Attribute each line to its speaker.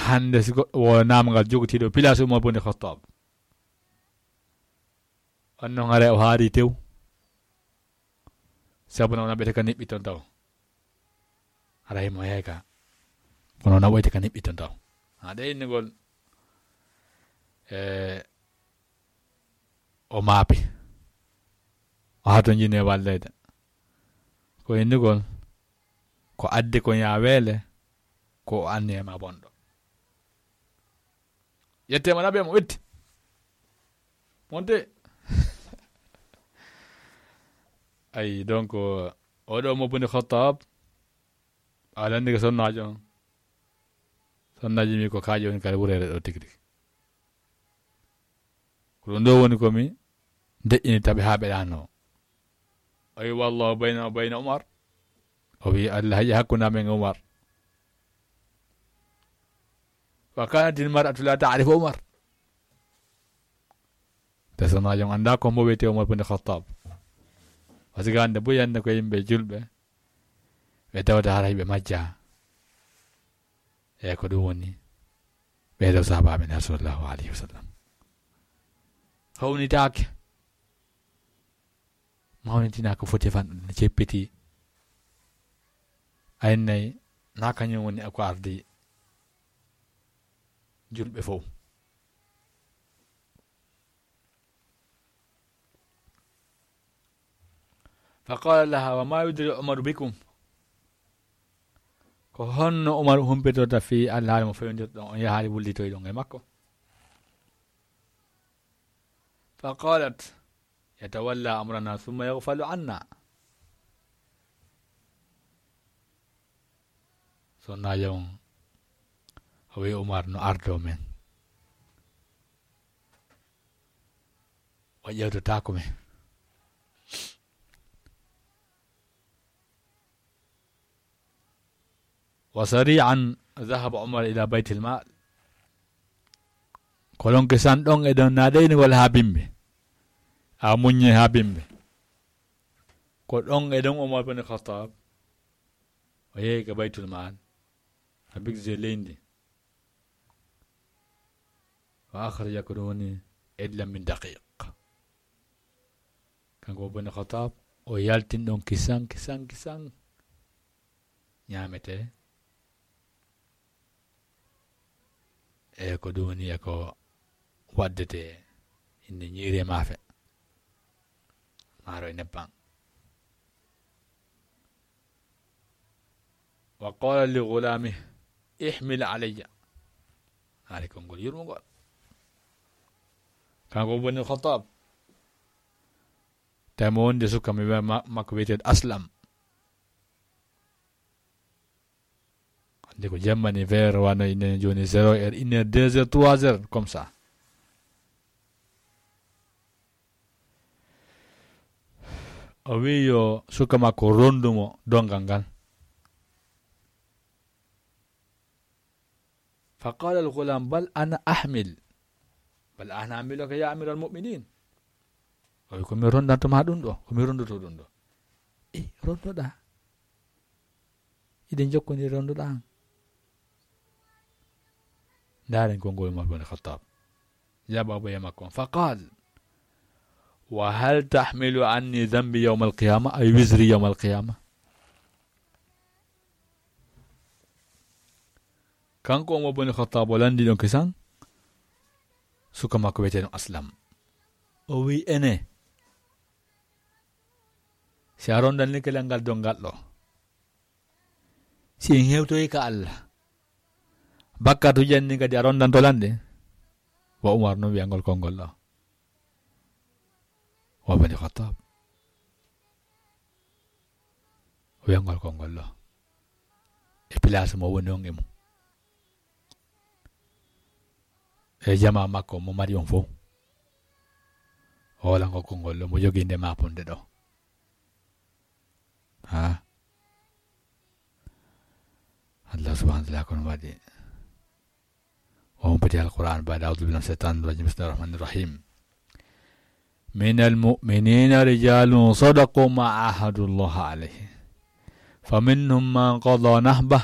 Speaker 1: hande sigo wo namgal jogutiɗo pilace Umar ibn Khattab anno ngare o haari tew sabu na ɓete ka niɓɓiton taw aray mo heka kono na ɓoyte ka niɓɓiton taw haɗa innigol o maapi o hato jine wallede ko innigol ko addi ko yaweele ko o anni e ma bonɗo yettema naɓe mo wetti monte ay donc oɗo mo buni Khattab alandi ko sonnajo on sonnaji mi ko kaaji woni kala wurere ɗo tigi tigi ko ɗum ɗo woni komi deƴƴini taɓe ha ɓeɗano o wi wallahu bayna wa bayna Umar o wi Allah haƴi hakkude amen e Umar wa kanat il mar'atu la ta'rifu Umar te sonnajo on anda ko mo wiyete Umar buni Khattab parce que hande bo yande ko yimɓe julɓe ɓe tawata hara ɓe majja e ko ɗum woni ɓeɗo sahabaɓe nder sallallahu alayhi wa sallam hawnitake mawnitina ko foti fanɗude ne ceppiti aynayi na kañum woni ko ardi julɓe fof فقال لها وما يدري عمر بكم ko honno Umar humpitota fi Allah mo fewindirɗo on yahaali wullitoyɗon e makko فقالت يتولى أمرنا ثم يغفل عنا sonnajo on o wi Umar no ardo men o ƴewtotako men وسريعا ذهب عمر إلى بيت المال kolon ke san ɗon e ɗon naɗeyni wala ha bimɓe a muñe ha bimɓe ko ɗon e ɗon Umar ibn Khattab o yehi ka baytul mal ha bigje leydi wa akhraja ko ɗum woni idlan min daqiq kanko ibn Khattab o yaltin ɗon kisan ñamete e ko ɗum woni e ko waddete inde ñiiri e maafe maaro e nebban wa qala li gulami ihmil alayya haali konngol yurmugol kanko ibn Khattab temo wonde sukka mi wiya makko wiyeteɗo Aslam ande ko jammani vers wano ine joni 0h 1h 2h 3h comme ça o wi yo sukka makko rondumo dongal ngal فقال الغلام بل أنا أحمل بل أنا أحملك يا أمير المؤمنين o wi komi rondantoma ɗum ɗo komi rondoto ɗum ɗo rondoɗa iɗen jokkoni rondoɗa an دارن كونغول عمر بن الخطاب جاب أبو يمكن فقال وهل تحمل عني ذنبي يوم القيامة أي وزري يوم القيامة كان عمر بن الخطاب ولندي دون كسان سوكا ما كويتين أسلم أوي أنا سيارون دان لك لنغال دونغال لو سين هيوتو يكا الله bakkatu janni kadi a rondanto lande wa Umar no wiyangol konngol ɗo wa bani Khattab wiyangol konngol ɗo e place mo woni on e mum e jama makko mo mari on fof o walango konngol ɗo mo jogii nde maponde ɗo ha Allah subhanahu wa ta'ala kono waɗi وهم بدي القرآن بعد أعوذ بالله من الشيطان الرجيم بسم الله الرحمن الرحيم من المؤمنين رجال صدقوا ما عاهدوا الله عليه فمنهم من قضى نحبه